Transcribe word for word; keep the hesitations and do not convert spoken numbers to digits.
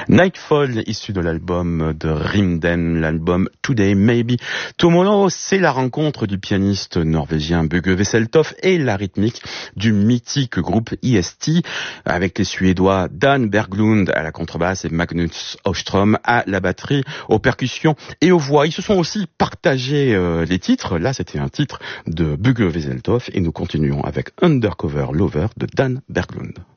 Nightfall, issu de l'album de Rimden, l'album Today Maybe Tomorrow, c'est la rencontre du pianiste norvégien Bugge Wesseltoft et la rythmique du mythique groupe E S T, avec les Suédois Dan Berglund à la contrebasse et Magnus Åström à la batterie, aux percussions et aux voix. Ils se sont aussi partagés euh, les titres. Là, c'était un titre de Bugge Wesseltoft et nous continuons avec Undercover Lover de Dan Berglund.